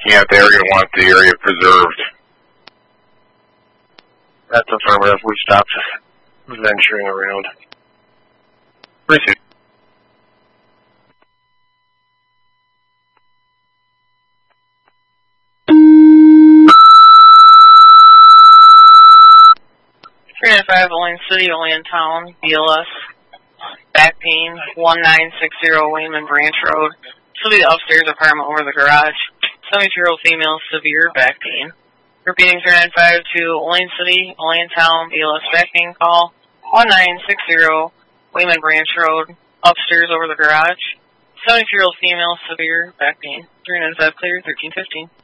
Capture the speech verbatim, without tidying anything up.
looking at, they are going to want the area preserved. That's affirmative. We stopped venturing around. Proceed. three nine five, Olean City, Olean Town, B L S, back pain, one nine six zero Wayman Branch Road, to the upstairs apartment over the garage, seventy-two-year-old female, severe back pain. Repeating three nine five to Olean City, Olean Town, B L S back pain call, one nine six zero Wayman Branch Road, upstairs over the garage, seventy-two-year-old female, severe back pain. three nine five clear, thirteen fifteen.